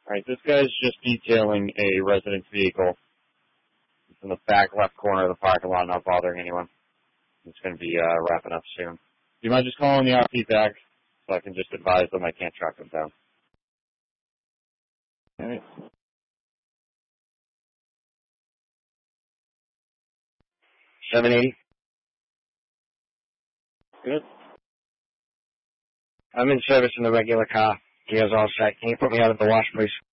Alright, this guy's just detailing a resident's vehicle. It's in the back left corner of the parking lot, not bothering anyone. It's going to be wrapping up soon. Do you mind just calling the RP back so I can just advise them I can't track them down? Alright. 780. Good. I'm in service in the regular car. Gear's all set. Can you put me out at the wash, please?